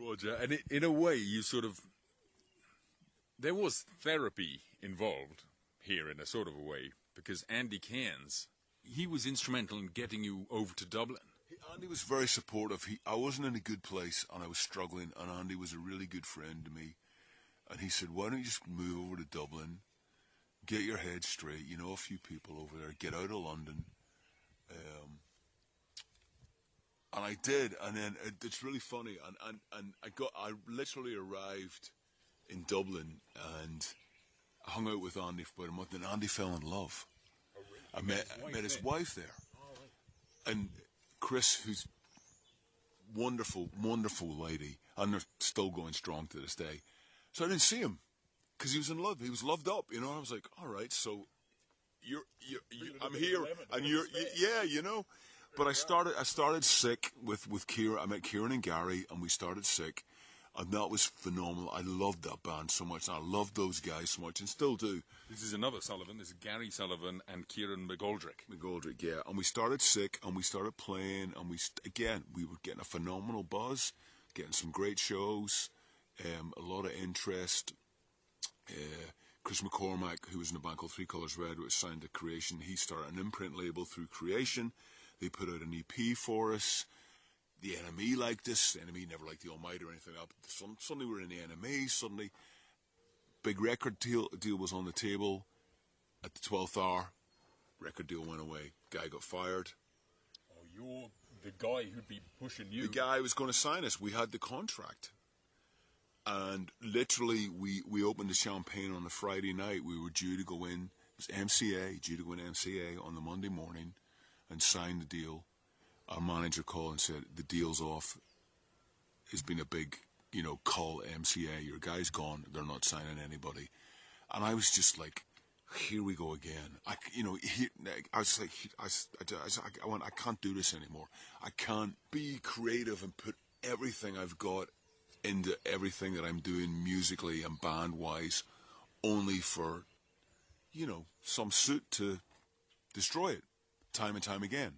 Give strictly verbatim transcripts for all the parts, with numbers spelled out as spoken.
Roger, and it, in a way, you sort of... There was therapy involved here in a sort of a way, because Andy Cairns, he was instrumental in getting you over to Dublin. Andy was very supportive. He, I wasn't in a good place and I was struggling, and Andy was a really good friend to me. And he said, why don't you just move over to Dublin, get your head straight, you know a few people over there, get out of London. Um, and I did, and then it, it's really funny. And, and, and I got, I literally arrived in Dublin and I hung out with Andy for about a month, and Andy fell in love. Oh, really? I met, I met his wife there. Oh, right. And Chris, who's wonderful, wonderful lady, and they're still going strong to this day. So I didn't see him because he was in love. He was loved up, you know. I was like, all right, so you're, you're, you, I'm here, and you're, you, yeah, you know. But I started, I started sick with with Kieran. I met Kieran and Gary, and we started sick, and that was phenomenal. I loved that band so much, and I loved those guys so much, and still do. This is another Sullivan. This is Gary Sullivan and Kieran McGoldrick. McGoldrick, yeah. And we started sick, and we started playing, and we st again we were getting a phenomenal buzz, getting some great shows. Um, a lot of interest. Uh, Chris McCormack, who was in a band called Three Colours Red, which signed to Creation, he started an imprint label through Creation. They put out an E P for us. The N M E liked us. The N M E never liked the Almighty or anything else. Suddenly we were in the N M E. Suddenly, big record deal, deal was on the table. At the twelfth hour, record deal went away. Guy got fired. Oh, you're the guy who'd be pushing you. The guy was going to sign us. We had the contract. And literally, we, we opened the champagne on the Friday night. We were due to go in, it was M C A, due to go in M C A on the Monday morning and sign the deal. Our manager called and said, the deal's off. It's been a big, you know, call M C A. Your guy's gone. They're not signing anybody. And I was just like, here we go again. I, you know, he, I was like, I, I, I, went, I can't do this anymore. I can't be creative and put everything I've got into everything that I'm doing musically and band-wise, only for, you know, some suit to destroy it time and time again.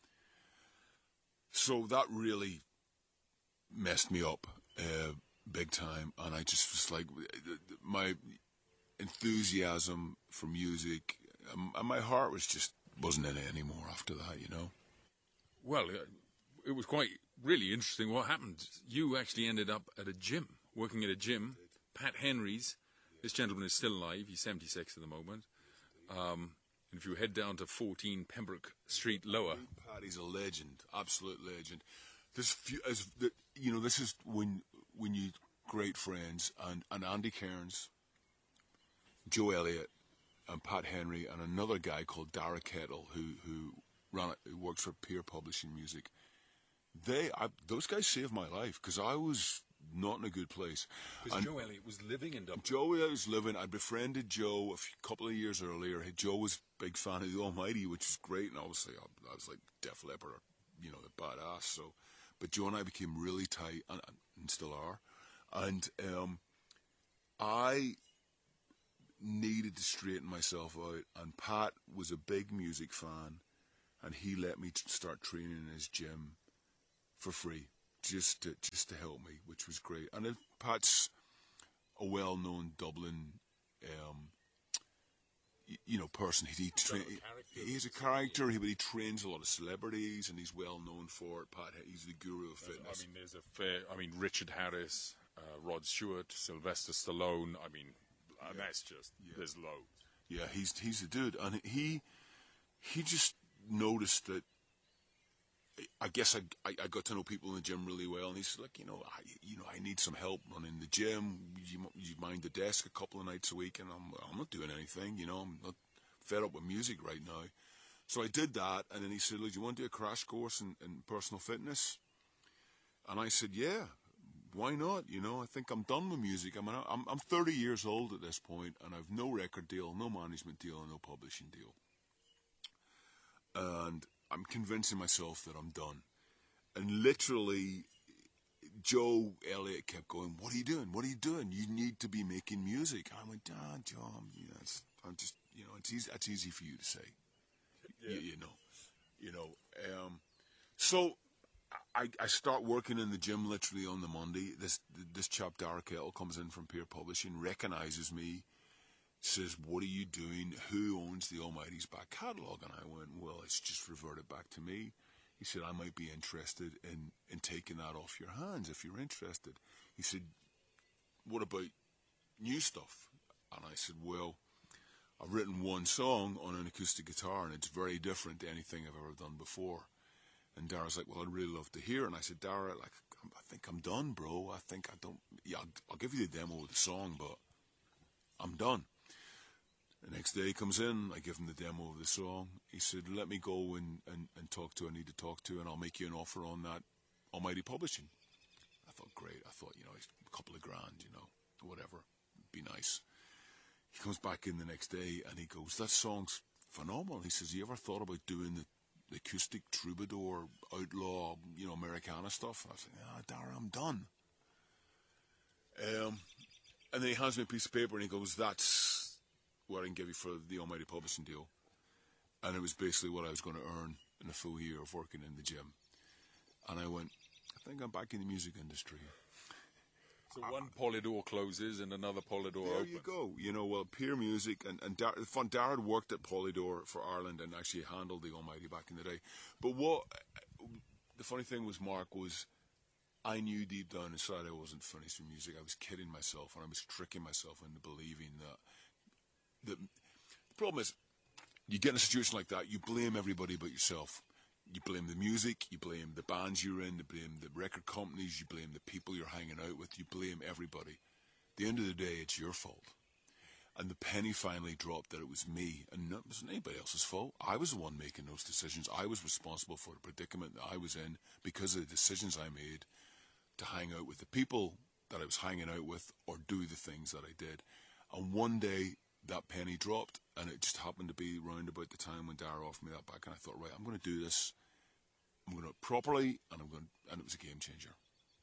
So that really messed me up uh, big time, and I just was like, my enthusiasm for music um, and my heart was just wasn't in it anymore after that, you know. Well, uh, it was quite really interesting what happened. You actually ended up at a gym, working at a gym, Pat Henry's. This gentleman is still alive. He's seventy-six at the moment. Um, and if you head down to fourteen Pembroke Street Lower, Paddy's a legend, absolute legend. This, as the, you know, this is when when you great friends and and Andy Cairns, Joe Elliott, and Pat Henry, and another guy called Dara Kettle who who ran who works for Peer Publishing Music. They, I, those guys saved my life because I was not in a good place. Because Joe Elliott was living in Dublin. Joe Elliott was living. I befriended Joe a few, couple of years earlier. Joe was a big fan of the Almighty, which is great, and obviously I, I was like Def Leppard, you know, the badass. So, but Joe and I became really tight, and, and still are. And um, I needed to straighten myself out, and Pat was a big music fan, and he let me start training in his gym for free, just to, just to help me, which was great. And then Pat's a well-known Dublin, um, y you know, person. He, he tra he's a character, he, but he trains a lot of celebrities, and he's well-known for it. Pat, he's the guru of fitness. I mean, there's a fair, I mean, Richard Harris, uh, Rod Stewart, Sylvester Stallone, I mean, yeah. And that's just, yeah. There's loads. Yeah, he's, he's a dude, and he, he just noticed that, I guess I, I I got to know people in the gym really well, and he said, like, you know, I you know I need some help running the gym. You you mind the desk a couple of nights a week, and I'm I'm not doing anything, you know. I'm not fed up with music right now, so I did that. And then he said, look, do you want to do a crash course in, in personal fitness? And I said, yeah, why not? You know, I think I'm done with music. I mean, I'm I'm thirty years old at this point, and I've no record deal, no management deal, and no publishing deal, and I'm convincing myself that I'm done. And literally, Joe Elliott kept going, what are you doing? What are you doing? You need to be making music. I went, ah, Joe, you know, it's, I'm just, you know, it's easy, that's easy for you to say. Yeah. You, you know, you know. Um, so I, I start working in the gym literally on the Monday. This this chap, Dara Kettle, comes in from Peer Publishing, recognises me, says, what are you doing? Who owns the Almighty's back catalogue? And I went, well, it's just reverted back to me. He said, I might be interested in, in taking that off your hands if you're interested. He said, what about new stuff? And I said, well, I've written one song on an acoustic guitar, and it's very different to anything I've ever done before. And Dara's like, well, I'd really love to hear it. And I said, Dara, like, I think I'm done, bro. I think I don't, yeah, I'll, I'll give you the demo of the song, but I'm done. The next day he comes in, I give him the demo of the song. He said, let me go and, and, and talk to who I need to talk to, and I'll make you an offer on that Almighty Publishing. I thought, great. I thought, you know, a couple of grand, you know, whatever. Be nice. He comes back in the next day and he goes, that song's phenomenal. He says, you ever thought about doing the, the acoustic troubadour, outlaw, you know, Americana stuff? And I was like, ah, Dara, I'm done. Um, and then he hands me a piece of paper and he goes, that's what I can give you for the Almighty Publishing deal. And it was basically what I was going to earn in a full year of working in the gym. And I went, I think I'm back in the music industry. So one Polydor closes and another Polydor there opens. There you go. You know, well, Peer Music and, and Dar- fun, Dara had worked at Polydor for Ireland and actually handled the Almighty back in the day. But what, the funny thing was, Mark, was I knew deep down inside I wasn't finished with music. I was kidding myself and I was tricking myself into believing that. The, the problem is, you get in a situation like that, you blame everybody but yourself. You blame the music, you blame the bands you're in, you blame the record companies, you blame the people you're hanging out with, you blame everybody. At the end of the day, it's your fault. And the penny finally dropped that it was me, and it wasn't anybody else's fault. I was the one making those decisions. I was responsible for the predicament that I was in because of the decisions I made to hang out with the people that I was hanging out with or do the things that I did. And one day, that penny dropped, and it just happened to be round about the time when Dara offered me that back, and I thought, right, I'm going to do this. I'm going to do it properly, and I'm going to, and it was a game changer.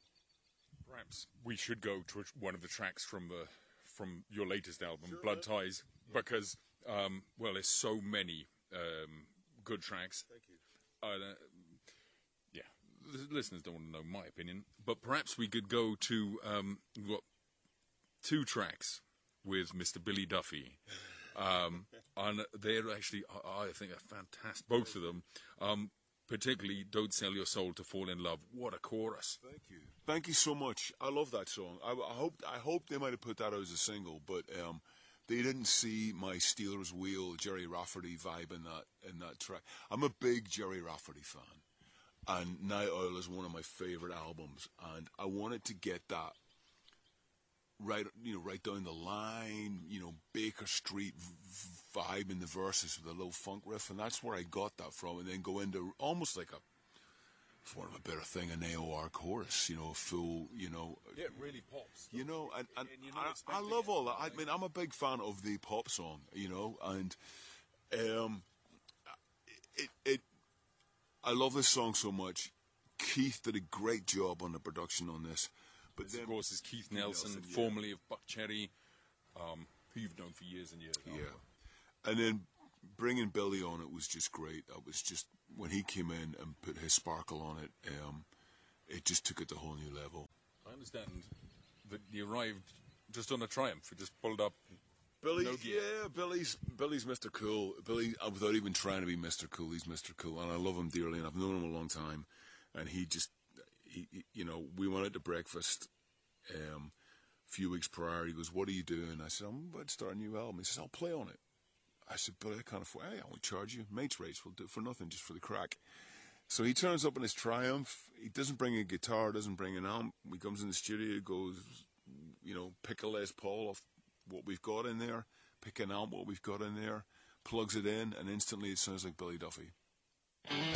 Perhaps we should go to one of the tracks from the from your latest album, Sure, Blood yeah. Ties, because um, well, there's so many um, good tracks. Thank you. Uh, yeah, the listeners don't want to know my opinion, but perhaps we could go to um, what two tracks with Mister Billy Duffy, um, and they're actually, I I think, are fantastic. Both of them. Um, Particularly, Don't Sell Your Soul to Fall in Love. What a chorus. Thank you. Thank you so much. I love that song. I, I hope I hope they might have put that out as a single, but um, they didn't see my Steelers Wheel, Jerry Rafferty vibe in that in that track. I'm a big Jerry Rafferty fan, and Night Owl is one of my favorite albums, and I wanted to get that right, you know, right down the line, you know, Baker Street v- vibe in the verses with a little funk riff, and that's where I got that from, and then go into almost like a, for want of a better thing, an A O R chorus, you know, a full, you know. Yeah, it really pops. You know, and, and, And you're not I, I expecting love it, all that. I right? mean, I'm a big fan of the pop song, you know, and um, it, it, I love this song so much. Keith did a great job on the production on this. But This, then, of course, is Keith Nelson, Nelson, yeah. formerly of Buck Cherry, um, who you've known for years and years. yeah. And then bringing Billy on it was just great. It was just, when he came in and put his sparkle on it, um, it just took it to a whole new level. I understand that you arrived just on a Triumph. You just pulled up. Billy, No gear. yeah, Billy's Billy's Mister Cool. Billy, uh, without even trying to be Mister Cool, he's Mister Cool, and I love him dearly, and I've known him a long time. And he just, he, he, you know, we went out to breakfast um, a few weeks prior. He goes, "What are you doing?" I said, "I'm about to start a new album." He says, "I'll play on it." I said, "Billy, I can't afford. Hey, I won't charge you. Mates rates will do it for nothing, just for the crack." So he turns up in his Triumph. He doesn't bring a guitar, doesn't bring an amp. He comes in the studio, goes, you know, pick a Les Paul off what we've got in there, pick an amp what we've got in there, plugs it in, and instantly it sounds like Billy Duffy.